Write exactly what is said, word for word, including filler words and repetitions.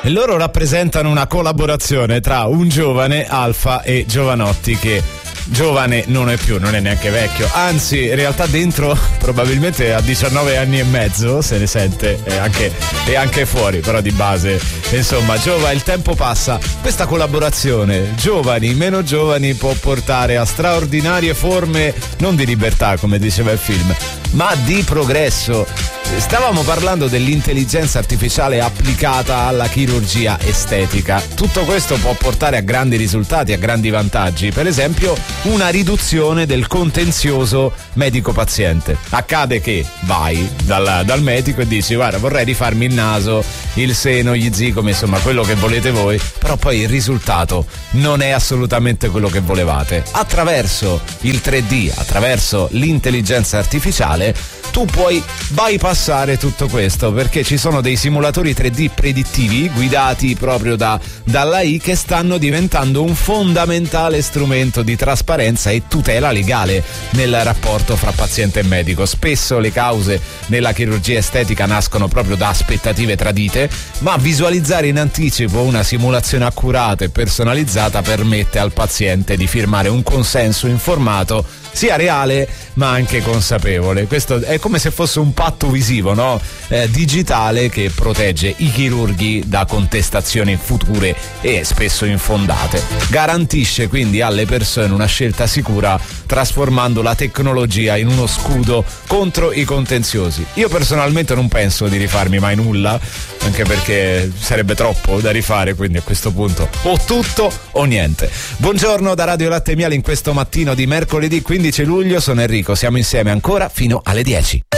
e loro rappresentano una collaborazione tra un giovane, Alfa, e Giovanotti, che giovane non è più, non è neanche vecchio, anzi in realtà dentro probabilmente a diciannove anni e mezzo se ne sente, e anche, e anche fuori, però di base insomma Giova, il tempo passa. Questa collaborazione giovani, meno giovani può portare a straordinarie forme non di libertà come diceva il film, ma di progresso. Stavamo parlando dell'intelligenza artificiale applicata alla chirurgia estetica. Tutto questo può portare a grandi risultati, a grandi vantaggi, per esempio una riduzione del contenzioso medico-paziente. Accade che vai dal, dal medico e dici: guarda, vorrei rifarmi il naso, il seno, gli zigomi, insomma quello che volete voi, però poi il risultato non è assolutamente quello che volevate. Attraverso il tre D, attraverso l'intelligenza artificiale, tu puoi bypassare tutto questo, perché ci sono dei simulatori tre D predittivi guidati proprio da, dall'A I che stanno diventando un fondamentale strumento di trasparenza e tutela legale nel rapporto fra paziente e medico. Spesso le cause nella chirurgia estetica nascono proprio da aspettative tradite, ma visualizzare in anticipo una simulazione accurata e personalizzata permette al paziente di firmare un consenso informato, sia reale ma anche consapevole. Questo è come se fosse un patto visivo, no? Eh, digitale, che protegge i chirurghi da contestazioni future e spesso infondate. Garantisce quindi alle persone una scelta sicura, trasformando la tecnologia in uno scudo contro i contenziosi. Io personalmente non penso di rifarmi mai nulla, anche perché sarebbe troppo da rifare, quindi a questo punto o tutto o niente. Buongiorno da Radio Latte e Miele in questo mattino di mercoledì quindici luglio, sono Enrico, siamo insieme ancora fino alle dieci.